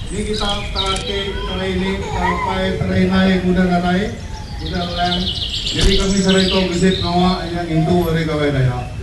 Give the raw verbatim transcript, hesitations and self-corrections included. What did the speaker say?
Ini kita pakai terai ini, sampai terai naik, udah naik, udah lem. Jadi kami sering itu visit ngawa yang itu dari kawai daya.